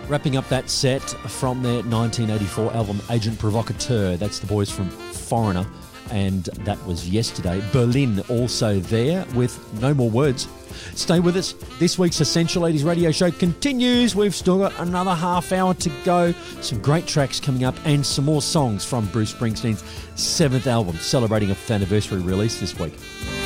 Wrapping up that set from their 1984 album Agent Provocateur. That's the boys from Foreigner, and that was yesterday. Berlin also there with No More Words. Stay with us. This week's Essential 80s radio show continues. We've still got another half hour to go. Some great tracks coming up and some more songs from Bruce Springsteen's 7th album, celebrating a 5th anniversary release this week.